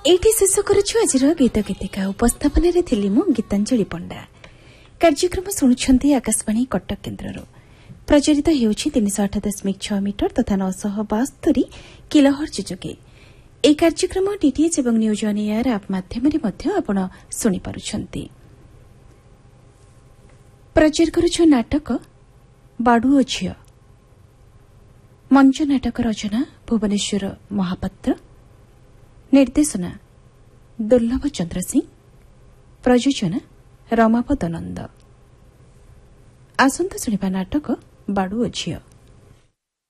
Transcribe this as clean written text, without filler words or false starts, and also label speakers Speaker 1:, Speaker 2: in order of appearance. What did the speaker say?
Speaker 1: एठी शेष करुछु आजिर गीत गीतिका उपस्थापन थिली मु गीतांजलि पंडा। कार्यक्रम शुणुछंती आकाशवाणी कटक केन्द्ररो प्रचारित हेउछि 308.6 मीटर तथा 972 किलोहर्ट्ज जोगे। ए कार्यक्रम डीटीएच एवं न्यूज ऑन एयर आप माध्यमरे मध्य आपण सुनि पारुछंती। प्रचार करुछु नाटक बाडू ओ झियो। मंच नाटक रचना भुवनेश्वर महापात्र, निर्देशना दुर्लभ चंद्र सिंह, प्रयोजना रमापद नंद। आसंत शुणिबा नाटक बाडू ओ झियो।